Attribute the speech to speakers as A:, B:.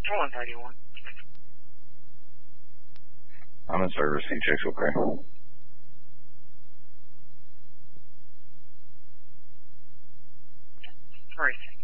A: 131.
B: I'm in service. He checks okay.
A: Racing.